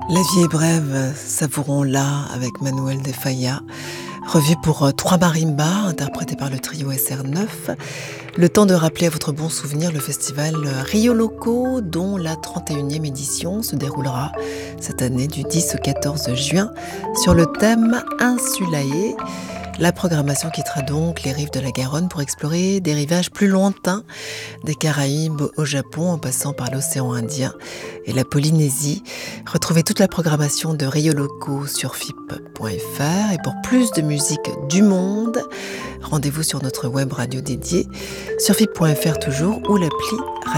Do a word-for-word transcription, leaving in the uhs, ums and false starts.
La vie est brève, savourons-la avec Manuel de Falla. Revue pour euh, trois marimbas, interprétée par le trio S R neuf. Le temps de rappeler à votre bon souvenir le festival Rio Loco, dont la trente et unième édition se déroulera cette année du dix au quatorze juin sur le thème Insulae. La programmation quittera donc les rives de la Garonne pour explorer des rivages plus lointains, des Caraïbes au Japon en passant par l'océan Indien et la Polynésie. Retrouvez toute la programmation de Rio Loco sur F I P point F R et pour plus de musique du monde, rendez-vous sur notre web radio dédiée sur F I P point F R toujours ou l'appli